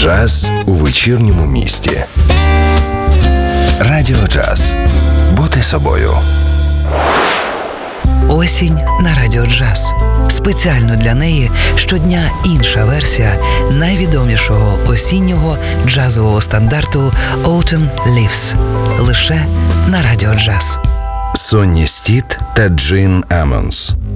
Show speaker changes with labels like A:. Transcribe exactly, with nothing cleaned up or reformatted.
A: Джаз у вечірньому місті. Радіо Джаз. Бути собою.
B: Осінь на Радіо Джаз. Спеціально для неї щодня інша версія найвідомішого осіннього джазового стандарту «Autumn Leaves». Лише на Радіо Джаз.
A: Сонні Стіт та Джин Амонс.